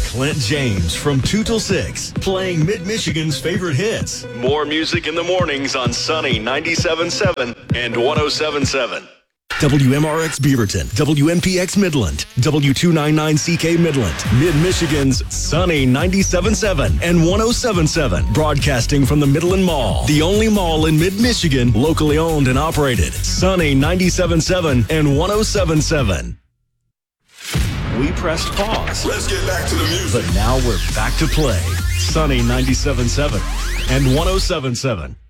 Clint James from 2 till 6, playing Mid-Michigan's favorite hits. More music in the mornings on Sunny 97.7 and 107.7. WMRX Beaverton, WMPX Midland, W299CK Midland, Mid-Michigan's Sunny 97.7 and 107.7, broadcasting from the Midland Mall, the only mall in Mid-Michigan, locally owned and operated. Sunny 97.7 and 107.7. We pressed pause. Let's get back to the music. But now we're back to play. Sunny 97.7 and 107.7.